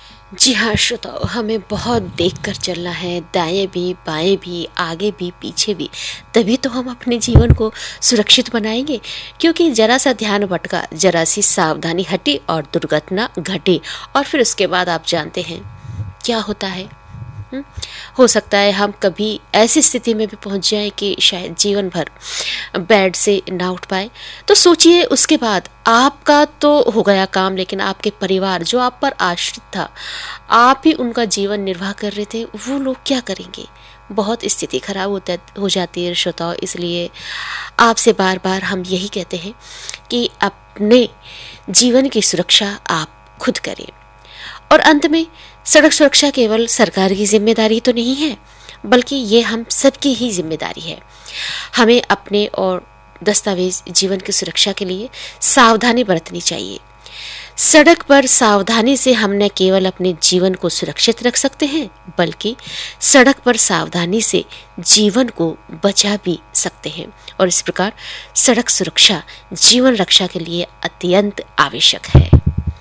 जी हाँ श्रोताओ, हमें बहुत देख कर चलना है, दाएं भी बाएं भी आगे भी पीछे भी। तभी तो हम अपने जीवन को सुरक्षित बनाएंगे। क्योंकि जरा सा ध्यान भटका, जरा सी सावधानी हटी और दुर्घटना घटी, और फिर उसके बाद आप जानते हैं क्या होता है। हम्म? हो सकता है हम कभी ऐसी स्थिति में भी पहुंच जाएं कि शायद जीवन भर बेड से ना उठ पाए। तो सोचिए, उसके बाद आपका तो हो गया काम, लेकिन आपके परिवार जो आप पर आश्रित था, आप ही उनका जीवन निर्वाह कर रहे थे, वो लोग क्या करेंगे। बहुत स्थिति खराब हो जाती है श्रोताओं। इसलिए आपसे बार बार हम यही कहते हैं कि अपने जीवन की सुरक्षा आप खुद करें। और अंत में, सड़क सुरक्षा केवल सरकार की जिम्मेदारी तो नहीं है, बल्कि ये हम सबकी ही जिम्मेदारी है। हमें अपने और दस्तावेज जीवन की सुरक्षा के लिए सावधानी बरतनी चाहिए। सड़क पर सावधानी से हम न केवल अपने जीवन को सुरक्षित रख सकते हैं, बल्कि सड़क पर सावधानी से जीवन को बचा भी सकते हैं। और इस प्रकार सड़क सुरक्षा जीवन रक्षा के लिए अत्यंत आवश्यक है।